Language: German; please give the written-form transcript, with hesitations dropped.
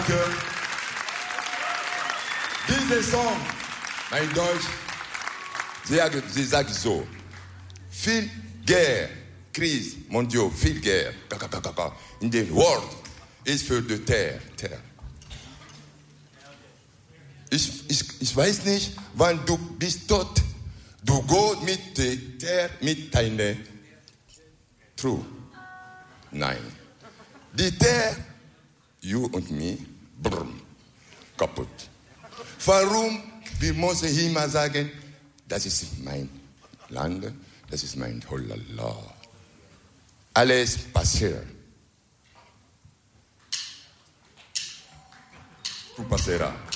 Danke. Dieser Song, mein Deutsch, sie sagt so, viel Guerre, Krise, mondiale, viel Guerre, in der World ist für die Terre. Ich weiß nicht, wann du bist tot, du gehst mit der Terre, mit deiner True. Nein. Die Terre, you und me, brumm, kaputt. Warum? Wir müssen immer sagen, das ist mein Land, das ist mein Holala. Alles passiert. Tu passerà.